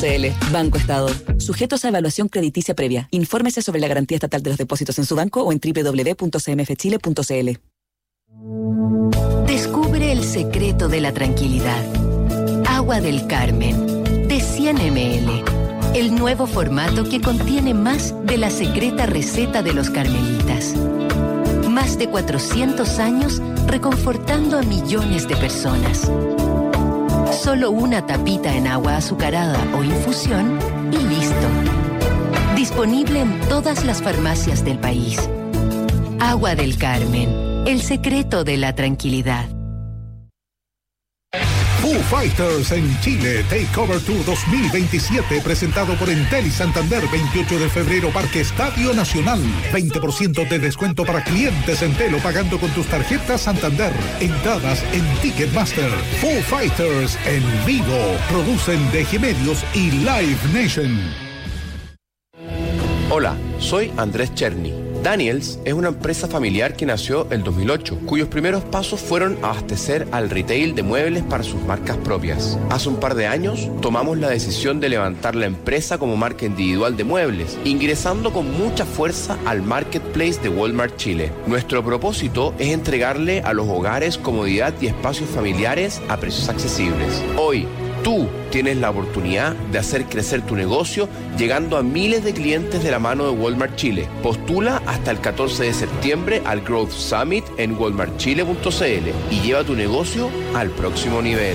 Banco Estado. Sujetos a evaluación crediticia previa. Infórmese sobre la garantía estatal de los depósitos en su banco o en www.cmfchile.cl. Descubre el secreto de la tranquilidad. Agua del Carmen, de 100 ml. El nuevo formato que contiene más de la secreta receta de los carmelitas. Más de 400 años reconfortando a millones de personas. Solo una tapita en agua azucarada o infusión y listo. Disponible en todas las farmacias del país. Agua del Carmen, el secreto de la tranquilidad. Foo Fighters en Chile, Takeover Tour 2027, presentado por Entel y Santander, 28 de febrero, Parque Estadio Nacional. 20% de descuento para clientes Entel o pagando con tus tarjetas Santander. Entradas en Ticketmaster. Foo Fighters en vivo. Producen DG Medios y Live Nation. Hola, soy Andrés Cherny. Daniels es una empresa familiar que nació en 2008, cuyos primeros pasos fueron abastecer al retail de muebles para sus marcas propias. Hace un par de años tomamos la decisión de levantar la empresa como marca individual de muebles, ingresando con mucha fuerza al marketplace de Walmart Chile. Nuestro propósito es entregarle a los hogares comodidad y espacios familiares a precios accesibles. Hoy, tú tienes la oportunidad de hacer crecer tu negocio llegando a miles de clientes de la mano de Walmart Chile. Postula hasta el 14 de septiembre al Growth Summit en walmartchile.cl y lleva tu negocio al próximo nivel.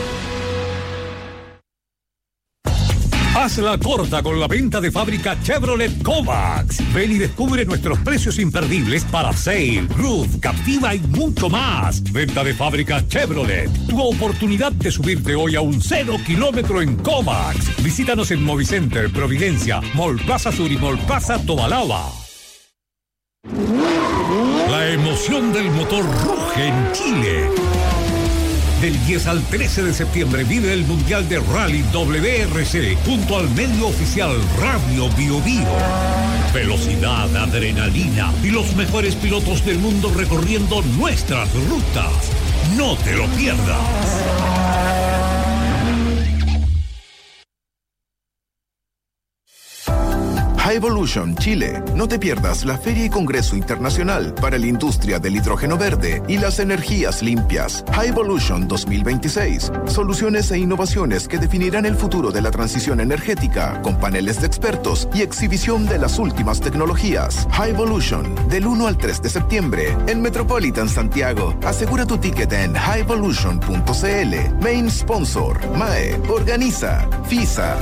Hazla corta con la venta de fábrica Chevrolet Kovacs. Ven y descubre nuestros precios imperdibles para Sail, Roof, Captiva y mucho más. Venta de fábrica Chevrolet. Tu oportunidad de subirte hoy a un 0 kilómetro en Kovacs. Visítanos en Movicenter, Providencia, Mall Plaza Sur y Mall Plaza Tobalaba. La emoción del motor ruge en Chile. Del 10 al 13 de septiembre vive el Mundial de Rally WRC junto al medio oficial Radio Bio Bio. Velocidad, adrenalina y los mejores pilotos del mundo recorriendo nuestras rutas. No te lo pierdas. Evolution Chile. No te pierdas la Feria y Congreso Internacional para la Industria del Hidrógeno Verde y las Energías Limpias. Evolution 2026. Soluciones e innovaciones que definirán el futuro de la transición energética, con paneles de expertos y exhibición de las últimas tecnologías. Evolution, del 1 al 3 de septiembre, en Metropolitan Santiago. Asegura tu ticket en hievolution.cl. Main sponsor, MAE. Organiza, FISA.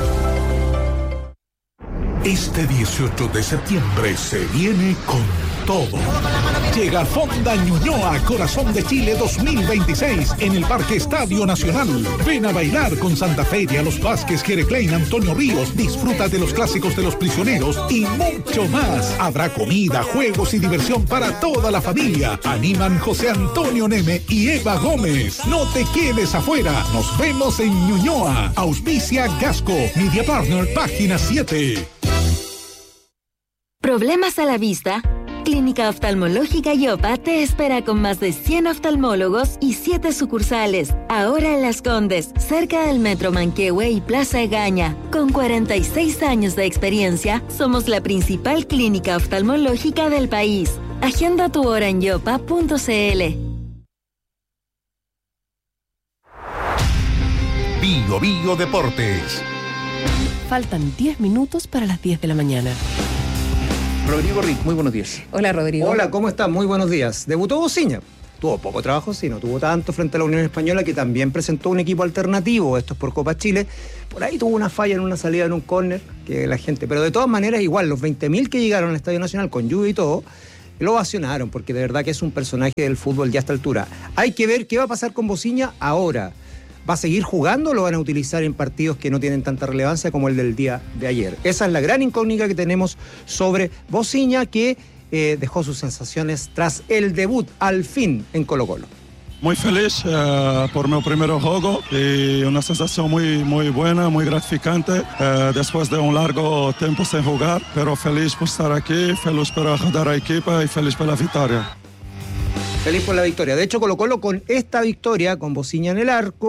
Este 18 de septiembre se viene con todo. Llega Fonda Ñuñoa, Corazón de Chile 2026 en el Parque Estadio Nacional. Ven a bailar con Santa Fe, Los Vázquez, Jere Klein, Antonio Ríos. Disfruta de los clásicos de los prisioneros y mucho más. Habrá comida, juegos y diversión para toda la familia. Animan José Antonio Neme y Eva Gómez. No te quedes afuera. Nos vemos en Ñuñoa. Auspicia Gasco, Media Partner, Página 7. ¿Problemas a la vista? Clínica Oftalmológica Yopa te espera con más de 100 oftalmólogos y 7 sucursales. Ahora en Las Condes, cerca del Metro Manquehue y Plaza Egaña. Con 46 años de experiencia, somos la principal clínica oftalmológica del país. Agenda tu hora en yopa.cl. Bio Bio Deportes. Faltan 10 minutos para las 10 de la mañana. Rodrigo Rick, muy buenos días. Hola, Rodrigo. Hola, ¿cómo estás? Muy buenos días. Debutó Bociña. Tuvo poco trabajo, sí, no tuvo tanto frente a la Unión Española, que también presentó un equipo alternativo. Esto es por Copa Chile. Por ahí tuvo una falla en una salida en un córner, que la gente... Pero de todas maneras, igual, los 20.000 que llegaron al Estadio Nacional con lluvia y todo, lo ovacionaron, porque de verdad que es un personaje del fútbol ya a esta altura. Hay que ver qué va a pasar con Bociña ahora. ¿Va a seguir jugando o lo van a utilizar en partidos que no tienen tanta relevancia como el del día de ayer? Esa es la gran incógnita que tenemos sobre Bociña, que dejó sus sensaciones tras el debut, al fin, en Colo-Colo. Muy feliz por mi primer juego y una sensación muy buena, muy gratificante después de un largo tiempo sin jugar, pero feliz por estar aquí, feliz por ayudar a la equipa y feliz por la victoria. Feliz por la victoria. De hecho, Colo-Colo con esta victoria, con Bociña en el arco,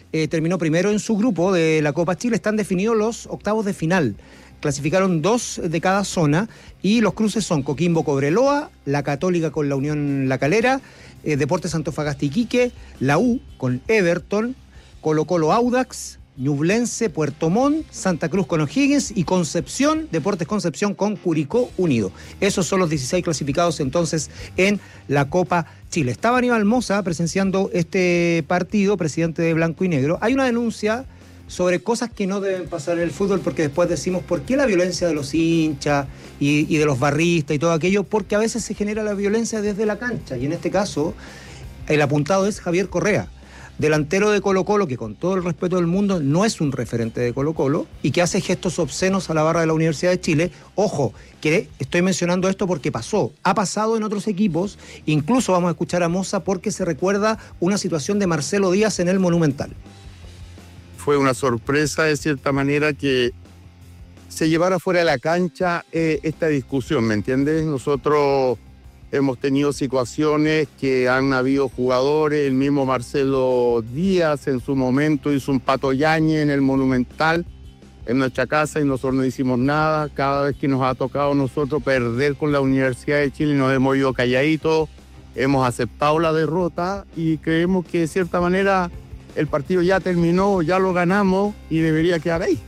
terminó primero en su grupo de la Copa Chile. Están definidos los octavos de final. Clasificaron 2 de cada zona y los cruces son Coquimbo Cobreloa, la Católica con la Unión La Calera, Deportes Antofagasta Iquique, la U con Everton, Colo-Colo Audax, Ñublense Puerto Montt, Santa Cruz con O'Higgins y Concepción, Deportes Concepción con Curicó Unido. Esos son los 16 clasificados entonces en la Copa Chile. Estaba Aníbal Mosa presenciando este partido, presidente de Blanco y Negro. Hay una denuncia sobre cosas que no deben pasar en el fútbol, porque después decimos, ¿por qué la violencia de los hinchas y de los barristas y todo aquello? Porque a veces se genera la violencia desde la cancha, y en este caso el apuntado es Javier Correa, delantero de Colo-Colo, que con todo el respeto del mundo no es un referente de Colo-Colo y que hace gestos obscenos a la barra de la Universidad de Chile. Ojo, que estoy mencionando esto porque ha pasado en otros equipos, incluso vamos a escuchar a Moza porque se recuerda una situación de Marcelo Díaz en el Monumental. Fue una sorpresa de cierta manera que se llevara fuera de la cancha esta discusión, ¿me entiendes? Nosotros hemos tenido situaciones que han habido jugadores, el mismo Marcelo Díaz en su momento hizo un Pato Yáñez en el Monumental, en nuestra casa, y nosotros no hicimos nada. Cada vez que nos ha tocado a nosotros perder con la Universidad de Chile nos hemos ido calladitos, hemos aceptado la derrota y creemos que de cierta manera el partido ya terminó, ya lo ganamos y debería quedar ahí.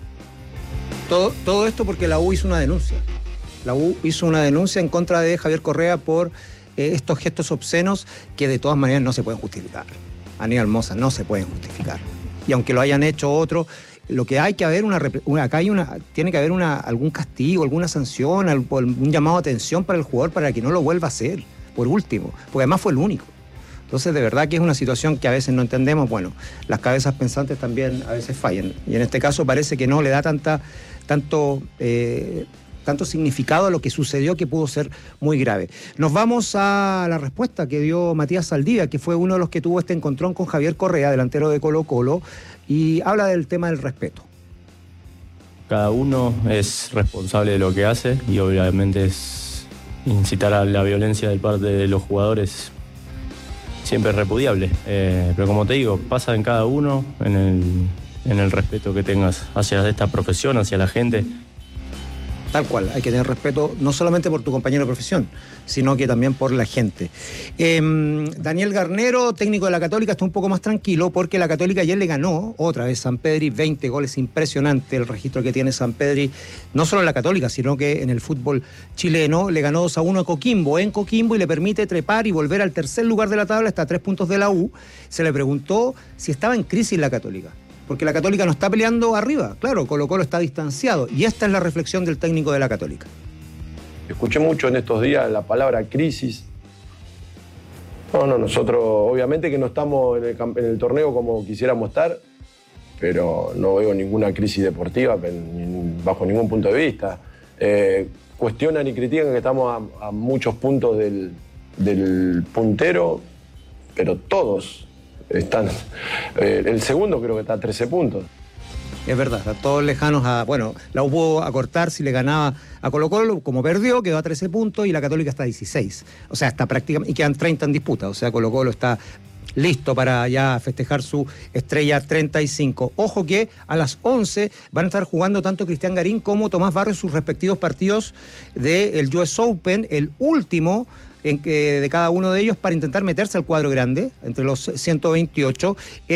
Todo esto porque la U hizo una denuncia. La U hizo una denuncia en contra de Javier Correa por estos gestos obscenos que de todas maneras no se pueden justificar. Aníbal Mosa, no se pueden justificar. Y aunque lo hayan hecho otros, lo que hay que haber tiene que haber algún castigo, alguna sanción, un llamado de atención para el jugador para que no lo vuelva a hacer, por último, porque además fue el único. Entonces, de verdad que es una situación que a veces no entendemos. Bueno, las cabezas pensantes también a veces fallan. Y en este caso parece que no le da tanto significado a lo que sucedió, que pudo ser muy grave. Nos vamos a la respuesta que dio Matías Saldivia, que fue uno de los que tuvo este encontrón con Javier Correa, delantero de Colo-Colo, y habla del tema del respeto. Cada uno es responsable de lo que hace y obviamente es incitar a la violencia de parte de los jugadores siempre es repudiable, pero como te digo, pasa en cada uno, en el respeto que tengas hacia esta profesión, hacia la gente. Tal cual, hay que tener respeto no solamente por tu compañero de profesión, sino que también por la gente. Daniel Garnero, técnico de la Católica, está un poco más tranquilo porque la Católica ayer le ganó otra vez San Pedri, 20 goles, impresionante el registro que tiene San Pedri, no solo en la Católica, sino que en el fútbol chileno. Le ganó 2-1 a Coquimbo, en Coquimbo, y le permite trepar y volver al tercer lugar de la tabla, está a 3 puntos de la U. Se le preguntó si estaba en crisis la Católica, porque la Católica no está peleando arriba. Claro, Colo-Colo está distanciado, y esta es la reflexión del técnico de la Católica. Escuché mucho en estos días la palabra crisis. No, nosotros obviamente que no estamos en el torneo como quisiéramos estar, pero no veo ninguna crisis deportiva bajo ningún punto de vista. Cuestionan y critican que estamos a muchos puntos del puntero, pero todos están. El segundo creo que está a 13 puntos. Es verdad, están todos lejanos a... Bueno, la U pudo acortar si le ganaba a Colo-Colo, como perdió, quedó a 13 puntos y la Católica está a 16. O sea, está prácticamente... Y quedan 30 en disputa, o sea, Colo-Colo está listo para ya festejar su estrella 35. Ojo que a las 11 van a estar jugando tanto Cristian Garín como Tomás Barrios sus respectivos partidos del US Open, el último de cada uno de ellos, para intentar meterse al cuadro grande, entre los 128.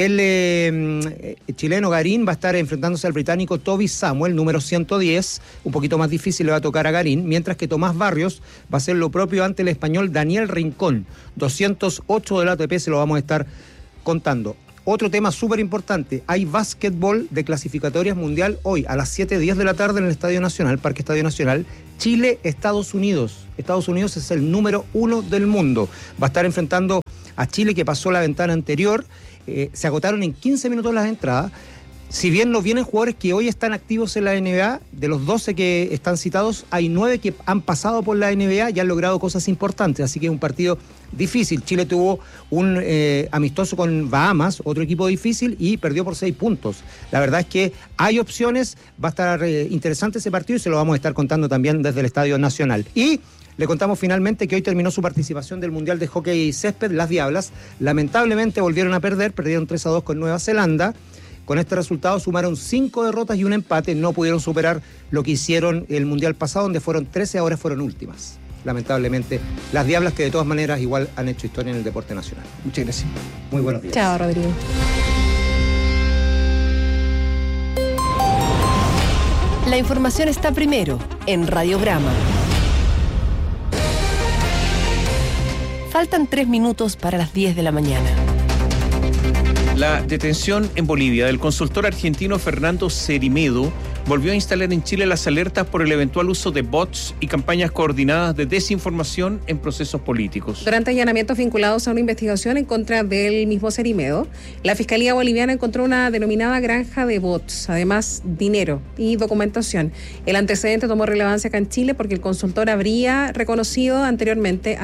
El chileno Garín va a estar enfrentándose al británico Toby Samuel, número 110, un poquito más difícil le va a tocar a Garín, mientras que Tomás Barrios va a hacer lo propio ante el español Daniel Rincón, 208 del ATP, se lo vamos a estar contando. Otro tema súper importante, hay básquetbol de clasificatorias mundial hoy a las 7:10 de la tarde en el Estadio Nacional, Parque Estadio Nacional, Chile-Estados Unidos. Estados Unidos es el número 1 del mundo. Va a estar enfrentando a Chile, que pasó la ventana anterior. Se agotaron en 15 minutos las entradas. Si bien no vienen jugadores que hoy están activos en la NBA, de los 12 que están citados, hay 9 que han pasado por la NBA y han logrado cosas importantes, así que es un partido difícil. Chile tuvo un amistoso con Bahamas, otro equipo difícil, y perdió por 6 puntos. La verdad es que hay opciones, va a estar interesante ese partido y se lo vamos a estar contando también desde el Estadio Nacional. Y Le contamos finalmente que hoy terminó su participación del Mundial de Hockey y Césped. Las Diablas lamentablemente volvieron a perder, perdieron 3-2 con Nueva Zelanda. Con este resultado sumaron 5 derrotas y un empate, no pudieron superar lo que hicieron el Mundial pasado, donde fueron 13, ahora fueron últimas. Lamentablemente, las Diablas, que de todas maneras igual han hecho historia en el deporte nacional. Muchas gracias. Muy buenos días. Chao, Rodrigo. La información está primero en Radiograma. Faltan 3 minutos para las 10 de la mañana. La detención en Bolivia del consultor argentino Fernando Cerimedo volvió a instalar en Chile las alertas por el eventual uso de bots y campañas coordinadas de desinformación en procesos políticos. Durante allanamientos vinculados a una investigación en contra del mismo Cerimedo, la Fiscalía Boliviana encontró una denominada granja de bots, además dinero y documentación. El antecedente tomó relevancia acá en Chile porque el consultor había reconocido anteriormente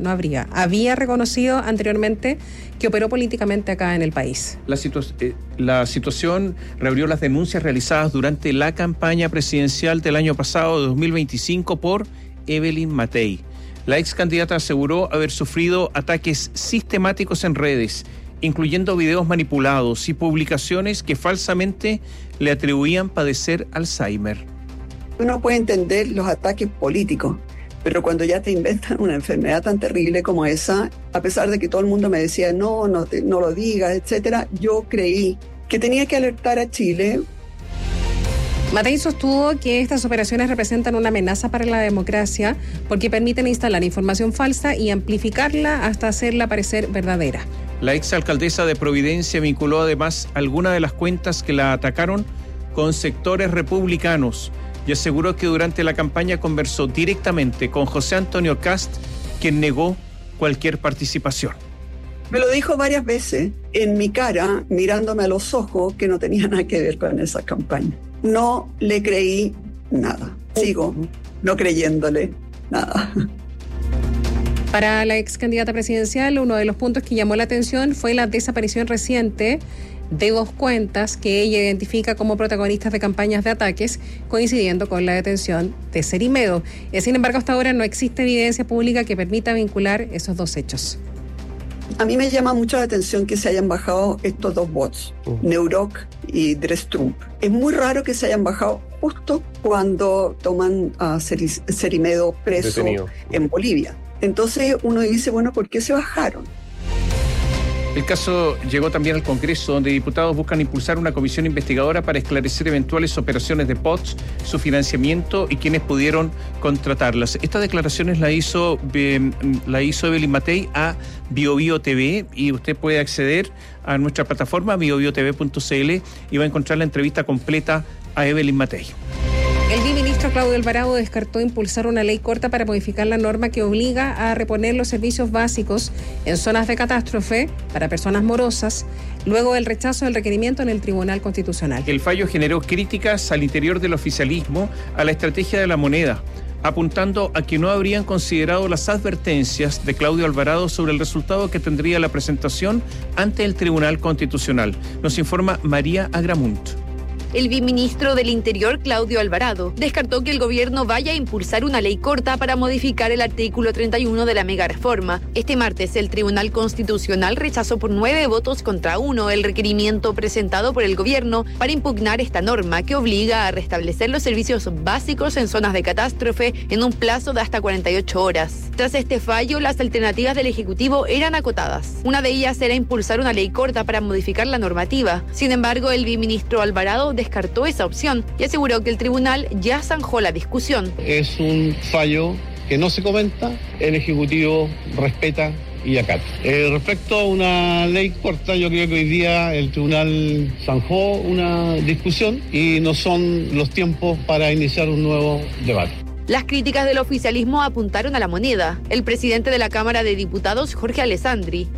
que operó políticamente acá en el país. La situación reabrió las denuncias realizadas durante la campaña presidencial del año pasado, de 2025, por Evelyn Matei. La ex candidata aseguró haber sufrido ataques sistemáticos en redes, incluyendo videos manipulados y publicaciones que falsamente le atribuían padecer Alzheimer. Uno puede entender los ataques políticos, pero cuando ya te inventan una enfermedad tan terrible como esa, a pesar de que todo el mundo me decía no lo digas, etcétera, yo creí que tenía que alertar a Chile. Matei sostuvo que estas operaciones representan una amenaza para la democracia porque permiten instalar información falsa y amplificarla hasta hacerla parecer verdadera. La exalcaldesa de Providencia vinculó además algunas de las cuentas que la atacaron con sectores republicanos y aseguró que durante la campaña conversó directamente con José Antonio Kast, quien negó cualquier participación. Me lo dijo varias veces en mi cara, mirándome a los ojos, que no tenía nada que ver con esa campaña. No le creí nada. Sigo no creyéndole nada. Para la ex candidata presidencial, uno de los puntos que llamó la atención fue la desaparición reciente de 2 cuentas que ella identifica como protagonistas de campañas de ataques, coincidiendo con la detención de Cerimedo. Sin embargo, hasta ahora no existe evidencia pública que permita vincular esos 2 hechos. A mí me llama mucho la atención que se hayan bajado estos 2 bots, Neuroc y Drestrump. Es muy raro que se hayan bajado justo cuando toman a Cerimedo preso detenido en Bolivia. Entonces uno dice, bueno, ¿por qué se bajaron? El caso llegó también al Congreso, donde diputados buscan impulsar una comisión investigadora para esclarecer eventuales operaciones de bots, su financiamiento y quienes pudieron contratarlas. Estas declaraciones la hizo Evelyn Matei a BioBio TV, y usted puede acceder a nuestra plataforma biobiotv.cl y va a encontrar la entrevista completa a Evelyn Matei. El viceministro Claudio Alvarado descartó impulsar una ley corta para modificar la norma que obliga a reponer los servicios básicos en zonas de catástrofe para personas morosas, luego del rechazo del requerimiento en el Tribunal Constitucional. El fallo generó críticas al interior del oficialismo a la estrategia de la moneda, apuntando a que no habrían considerado las advertencias de Claudio Alvarado sobre el resultado que tendría la presentación ante el Tribunal Constitucional. Nos informa María Agramunt. El viceministro del Interior, Claudio Alvarado, descartó que el gobierno vaya a impulsar una ley corta para modificar el artículo 31 de la megareforma. Este martes, el Tribunal Constitucional rechazó por 9 votos contra 1 el requerimiento presentado por el gobierno para impugnar esta norma que obliga a restablecer los servicios básicos en zonas de catástrofe en un plazo de hasta 48 horas. Tras este fallo, las alternativas del Ejecutivo eran acotadas. Una de ellas era impulsar una ley corta para modificar la normativa. Sin embargo, el viceministro Alvarado descartó esa opción y aseguró que el tribunal ya zanjó la discusión. Es un fallo que no se comenta, el Ejecutivo respeta y acata. Respecto a una ley corta, yo creo que hoy día el tribunal zanjó una discusión y no son los tiempos para iniciar un nuevo debate. Las críticas del oficialismo apuntaron a la moneda. El presidente de la Cámara de Diputados, Jorge Alessandri,